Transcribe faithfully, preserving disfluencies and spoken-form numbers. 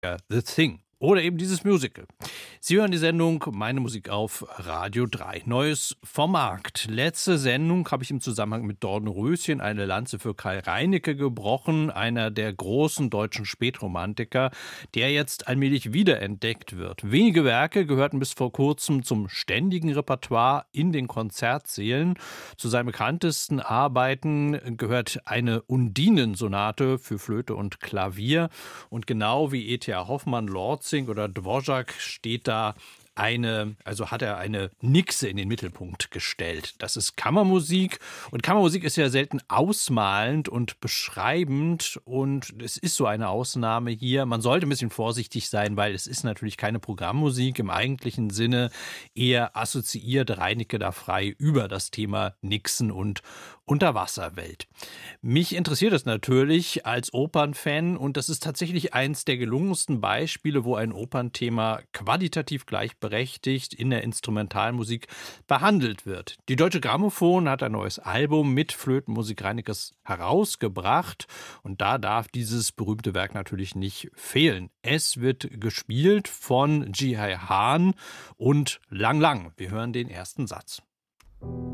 The Thing. Oder eben dieses Musical. Sie hören die Sendung Meine Musik auf Radio drei. Neues vom Markt. Letzte Sendung habe ich im Zusammenhang mit Dornröschen eine Lanze für Karl Reinecke gebrochen, einer der großen deutschen Spätromantiker, der jetzt allmählich wiederentdeckt wird. Wenige Werke gehörten bis vor kurzem zum ständigen Repertoire in den Konzertsälen. Zu seinen bekanntesten Arbeiten gehört eine Undinen-Sonate für Flöte und Klavier. Und genau wie E T H Hoffmann, Lortzing oder Dvorak steht da eine, also hat er eine Nixe in den Mittelpunkt gestellt. Das ist Kammermusik und Kammermusik ist ja selten ausmalend und beschreibend und es ist so eine Ausnahme hier. Man sollte ein bisschen vorsichtig sein, weil es ist natürlich keine Programmmusik im eigentlichen Sinne. Eher assoziiert Reinecke da frei über das Thema Nixen und Unterwasserwelt. Mich interessiert es natürlich als Opernfan und das ist tatsächlich eins der gelungensten Beispiele, wo ein Opernthema qualitativ gleichberechtigt in der Instrumentalmusik behandelt wird. Die Deutsche Grammophon hat ein neues Album mit Flötenmusik Reineckes herausgebracht und da darf dieses berühmte Werk natürlich nicht fehlen. Es wird gespielt von Ji Hai Han und Lang Lang. Wir hören den ersten Satz.